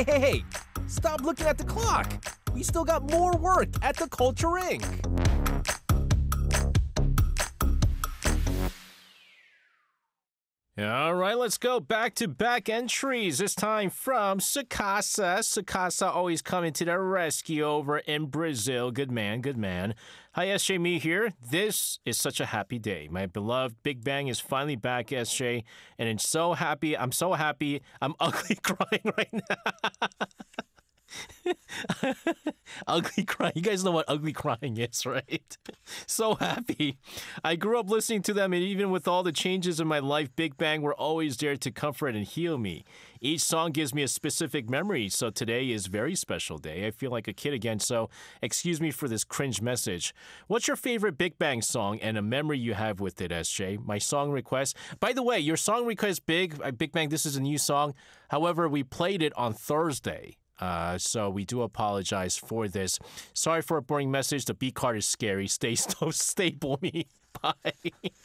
Hey, stop looking at the clock. We still got more work at the Culture Inc. All right, let's go back-to-back entries. This time from Sakasa. Sakasa always coming to the rescue over in Brazil. Good man, good man. Hi, SJ, me here. This is such a happy day. My beloved Big Bang is finally back, SJ, and I'm so happy. I'm ugly crying right now. Ugly crying. You guys know what ugly crying is, right? So happy. I grew up listening to them, and even with all the changes in my life, Big Bang were always there to comfort and heal me. Each song gives me a specific memory, so today is a very special day. I feel like a kid again, so excuse me for this cringe message. What's your favorite Big Bang song and a memory you have with it, SJ? My song request. By the way, your song request, Big Bang, this is a new song. However, we played it on Thursday. So we do apologize for this. Sorry for a boring message. The B card is scary. Stay stable, me. Bye.